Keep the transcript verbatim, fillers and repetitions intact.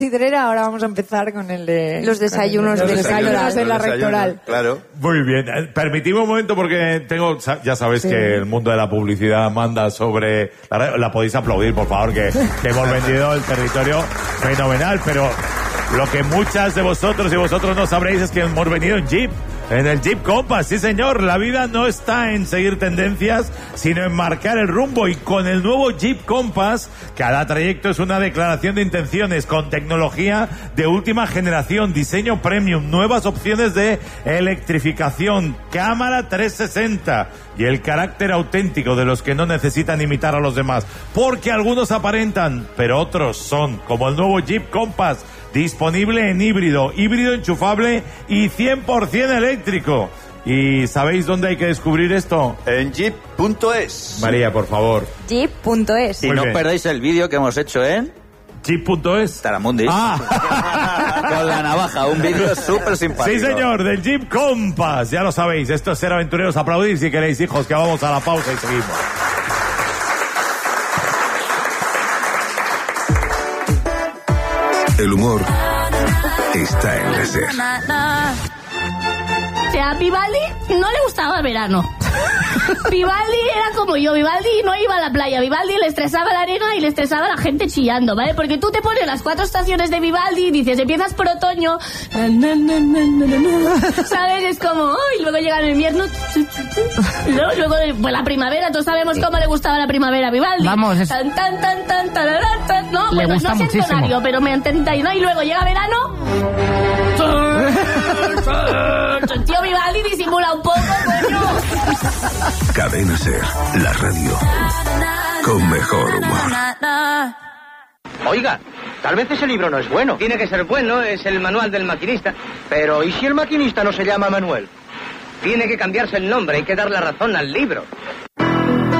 Sidrera, ahora vamos a empezar con el de... Los desayunos, los de, desayunos de la Los desayunos, rectoral. Claro. Muy bien. Eh, Permitidme un momento porque tengo, sa- ya sabéis Sí. que el mundo de la publicidad manda sobre la, radio. La podéis aplaudir, por favor, que, que hemos vendido el territorio fenomenal, pero lo que muchas de vosotros y vosotros no sabréis es que hemos venido en Jeep. En el Jeep Compass, sí señor, la vida no está en seguir tendencias, sino en marcar el rumbo, y con el nuevo Jeep Compass, cada trayecto es una declaración de intenciones con tecnología de última generación, diseño premium, nuevas opciones de electrificación, cámara trescientos sesenta y el carácter auténtico de los que no necesitan imitar a los demás, porque algunos aparentan, pero otros son, como el nuevo Jeep Compass, disponible en híbrido, híbrido enchufable y cien por ciento eléctrico. ¿Y sabéis dónde hay que descubrir esto? En jeep punto es. María, por favor. jeep punto es. Y Muy no bien. perdáis el vídeo que hemos hecho en Jeep punto es. Taramundis. Ah. Con la navaja, un vídeo súper simpático. Sí, señor, del Jeep Compass. Ya lo sabéis, esto es Ser Aventureros. Aplaudid si queréis, hijos, que vamos a la pausa y seguimos. El humor está en la SER. O sea, a Vivaldi no le gustaba el verano. Vivaldi era como yo, Vivaldi no iba a la playa, Vivaldi le estresaba la arena y le estresaba la gente chillando, ¿vale? Porque tú te pones las cuatro estaciones de Vivaldi y dices, empiezas por otoño, ¿sabes? Es como, oh, y luego llega el invierno, y luego, luego pues la primavera, todos sabemos cómo le gustaba la primavera a Vivaldi. Vamos, es... Tan, tan, tan, tan, tararán, tan, no, Le bueno, gusta no sé el muchísimo. tonario, pero me entendéis, ¿no? Y luego llega verano... Tío, Vivaldi disimula un poco, coño. Cadena SER, la radio con mejor humor. Oiga, tal vez ese libro no es bueno. Tiene que ser bueno, es el manual del maquinista. Pero, ¿y si el maquinista no se llama Manuel? Tiene que cambiarse el nombre, hay que dar la razón al libro.